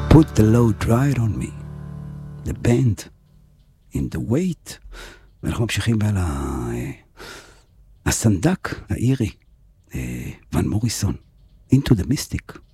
Put the load right on me. The band in the weight. ואנחנו ממשיכים על הסנדק האירי, ון מוריסון, Into the Mystic.